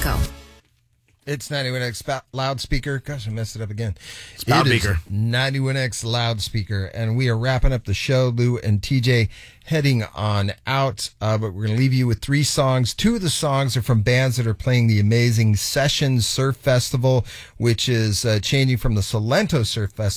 Go. It's 91X loudspeaker. Gosh, I messed it up again. Loudspeaker. 91X loudspeaker. And we are wrapping up the show. Lou and TJ heading on out. But we're going to leave you with 3 songs. 2 of the songs are from bands that are playing the amazing Sessions Surf Festival, which is changing from the Salento Surf Festival